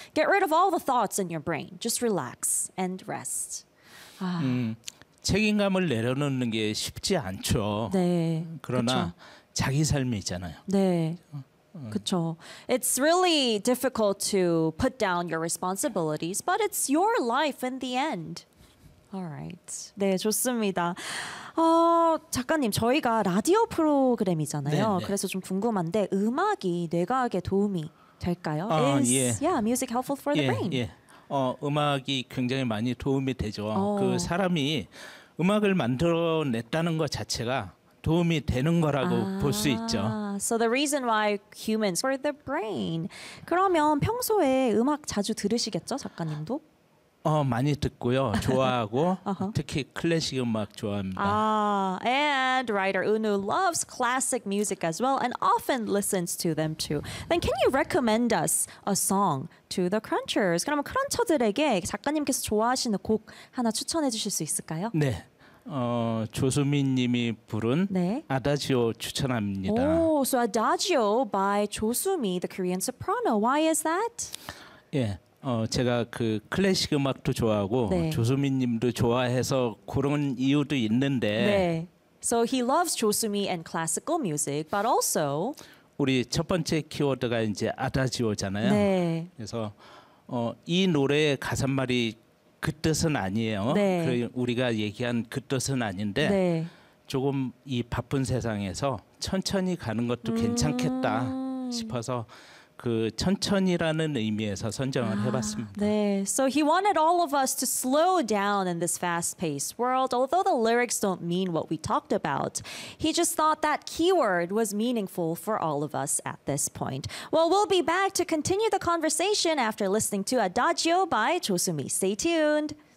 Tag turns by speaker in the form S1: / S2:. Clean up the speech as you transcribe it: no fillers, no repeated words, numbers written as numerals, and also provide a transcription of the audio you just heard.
S1: Get rid of all the thoughts in your brain. Just relax and rest.
S2: 책임감을 내려놓는 게 쉽지 않죠.
S1: 네.
S2: 그러나 자기 삶이잖아요.
S1: 네. 그쵸. It's really difficult to put down your responsibilities, but it's your life in the end. Alright. 네, 좋습니다. 작가님, 저희가 라디오 프로그램이잖아요.
S2: 네.
S1: 그래서 좀 궁금한데 음악이 뇌과학에 도움이 될까요? Is music helpful for the brain?
S2: 예. 음악이 굉장히 많이 도움이 되죠.
S1: 그
S2: 사람이 음악을 만들어냈다는 것 자체가 도움이 되는 거라고 볼 수 있죠.
S1: So the reason why humans for the brain. 그러면 평소에 음악 자주 들으시겠죠, 작가님도?
S2: 많이 듣고요. 좋아하고 특히 클래식 음악 좋아합니다.
S1: And writer Unu loves classic music as well and often listens to them too. Then can you recommend us a song to the crunchers? 그러면 크런처들에게 작가님께서 좋아하시는 곡 하나 추천해 주실 수 있을까요?
S2: 네. 조수민 님이 부른 아다지오 추천합니다.
S1: So Adagio by 조수미, the Korean soprano. Why is that?
S2: 예. 제가 그 클래식 음악도 좋아하고 조수민 님도 좋아해서 그런 이유도 있는데
S1: So he loves 조수미 and classical music, but also
S2: 우리 첫 번째 키워드가 이제 아다지오잖아요. 그래서 이 노래의 가사말이 그 뜻은 아니에요. 우리가 얘기한 그 뜻은 아닌데 조금 이 바쁜 세상에서 천천히 가는 것도 괜찮겠다 싶어서 그 천천히라는 의미에서 선정을 해봤습니다.
S1: So he wanted all of us to slow down in this fast-paced world, although the lyrics don't mean what we talked about. He just thought that keyword was meaningful for all of us at this point. Well, we'll be back to continue the conversation after listening to Adagio by 조수미. Stay tuned.